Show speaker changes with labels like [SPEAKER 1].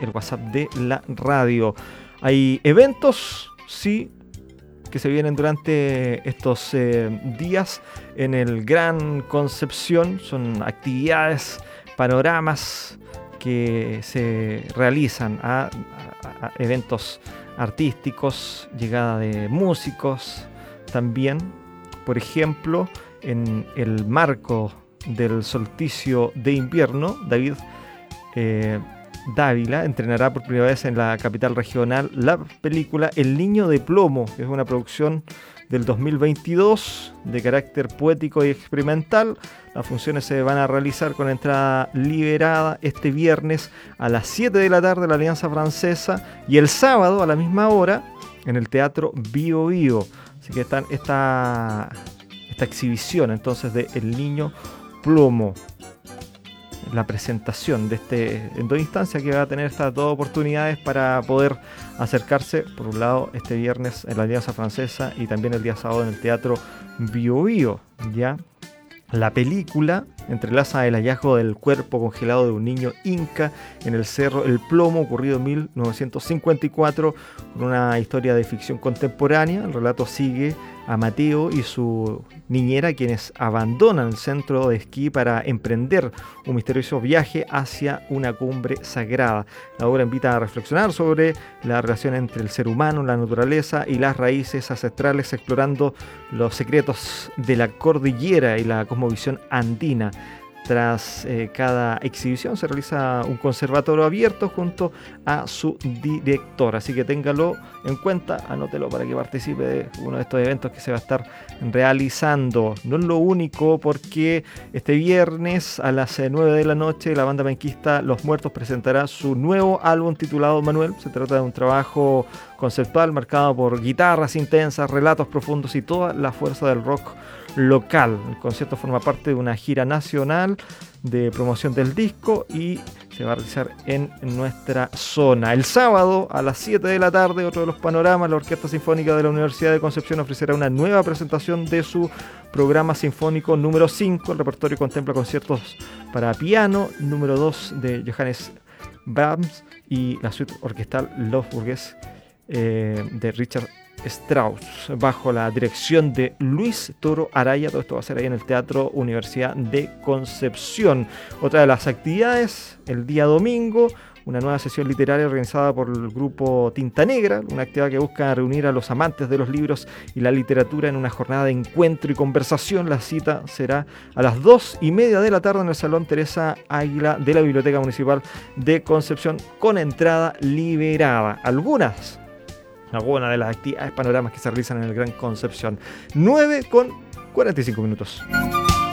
[SPEAKER 1] el WhatsApp de la radio. Hay eventos, sí, que se vienen durante estos días en el Gran Concepción. Son actividades, panoramas que se realizan a eventos artísticos, llegada de músicos también. Por ejemplo, en el marco del solsticio de invierno, David Dávila entrenará por primera vez en la capital regional la película El Niño de Plomo, que es una producción del 2022 de carácter poético y experimental. Las funciones se van a realizar con entrada liberada este viernes a las 7 de la tarde en la Alianza Francesa y el sábado a la misma hora en el Teatro Bio Bio. Así que están esta exhibición entonces de El Niño Plomo, la presentación de en dos instancias, que va a tener estas dos oportunidades para poder acercarse, por un lado este viernes en la Alianza Francesa y también el día sábado en el Teatro Bio Bio. ¿Ya? La película entrelaza el hallazgo del cuerpo congelado de un niño inca en el Cerro El Plomo, ocurrido en 1954, con una historia de ficción contemporánea. El relato sigue a Mateo y su niñera, quienes abandonan el centro de esquí para emprender un misterioso viaje hacia una cumbre sagrada. La obra invita a reflexionar sobre la relación entre el ser humano, la naturaleza y las raíces ancestrales, explorando los secretos de la cordillera y la cosmovisión andina. Tras cada exhibición se realiza un conservatorio abierto junto a su director, así que téngalo en cuenta, anótelo para que participe de uno de estos eventos que se va a estar realizando. No es lo único, porque este viernes a las 9 de la noche la banda penquista Los Muertos presentará su nuevo álbum titulado Manuel. Se trata de un trabajo conceptual marcado por guitarras intensas, relatos profundos y toda la fuerza del rock local. El concierto forma parte de una gira nacional de promoción del disco y se va a realizar en nuestra zona. El sábado a las 7 de la tarde, otro de los panoramas, la Orquesta Sinfónica de la Universidad de Concepción ofrecerá una nueva presentación de su programa sinfónico número 5. El repertorio contempla conciertos para piano, número 2 de Johannes Brahms y la suite orquestal Los Burgues de Richard Strauss, bajo la dirección de Luis Toro Araya. Todo esto va a ser ahí en el Teatro Universidad de Concepción. Otra de las actividades, el día domingo, una nueva sesión literaria organizada por el grupo Tinta Negra, una actividad que busca reunir a los amantes de los libros y la literatura en una jornada de encuentro y conversación. La cita será a las 2:30 de la tarde en el Salón Teresa Águila de la Biblioteca Municipal de Concepción, con entrada liberada. Algunas de las actividades, panoramas que se realizan en el Gran Concepción. 9:45.